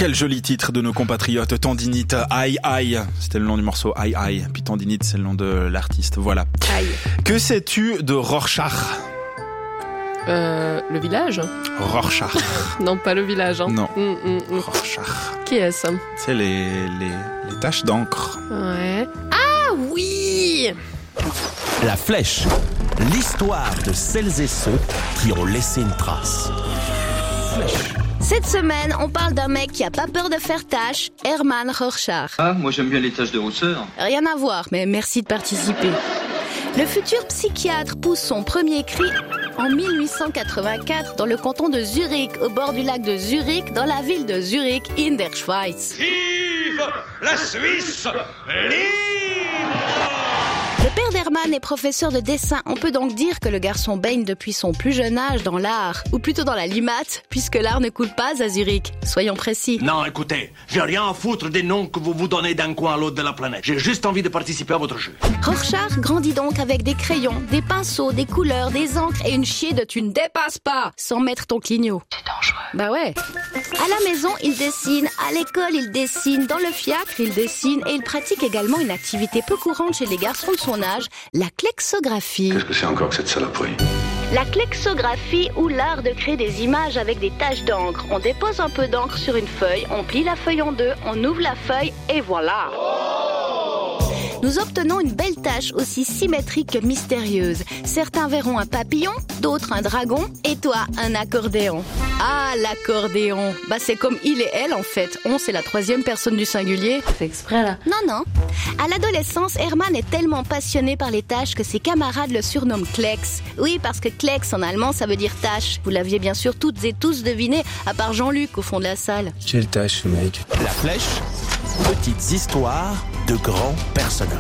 Quel joli titre de nos compatriotes. Tendinite, aïe aïe. C'était le nom du morceau, aïe aïe. Puis Tendinite, c'est le nom de l'artiste. Voilà. Aïe. Que sais-tu de Rorschach? Le village? Rorschach. Non, pas le village. Hein. Non. Rorschach. Qui est-ce? C'est les taches d'encre. Ouais. Ah oui! La Flèche, l'histoire de celles et ceux qui ont laissé une trace. Cette semaine, on parle d'un mec qui a pas peur de faire tâche, Hermann Rorschach. Ah, moi j'aime bien les taches de rousseur. Rien à voir, mais merci de participer. Le futur psychiatre pousse son premier cri en 1884 dans le canton de Zurich, au bord du lac de Zurich, dans la ville de Zurich, in der Schweiz. Vive la Suisse libre! Le père d'Hermann est professeur de dessin. On peut donc dire que le garçon baigne depuis son plus jeune âge dans l'art, ou plutôt dans la limate, puisque l'art ne coule pas à Zurich. Soyons précis. Non, écoutez, j'ai rien à foutre des noms que vous vous donnez d'un coin à l'autre de la planète. J'ai juste envie de participer à votre jeu. Rorschach grandit donc avec des crayons, des pinceaux, des couleurs, des encres et une chier de tu ne dépasses pas, sans mettre ton clignot. C'est dangereux. Bah ouais. À la maison, il dessine, à l'école, il dessine, dans le fiacre, il dessine et il pratique également une activité peu courante chez les garçons de son âge, la klexographie. Qu'est-ce que c'est encore que cette saloperie? La klexographie ou l'art de créer des images avec des taches d'encre. On dépose un peu d'encre sur une feuille, on plie la feuille en deux, on ouvre la feuille et voilà. Nous obtenons une belle tache aussi symétrique que mystérieuse. Certains verront un papillon, d'autres un dragon, et toi, un accordéon. Ah, l'accordéon. Bah, c'est comme il et elle, en fait. On, c'est la troisième personne du singulier. Fais exprès, là. Non. À l'adolescence, Hermann est tellement passionné par les taches que ses camarades le surnomment Klecks. Oui, parce que Klecks, en allemand, ça veut dire tache. Vous l'aviez bien sûr toutes et tous deviné, à part Jean-Luc, au fond de la salle. Quelle tâche, ce mec? La Flèche, petites histoires de grands personnages.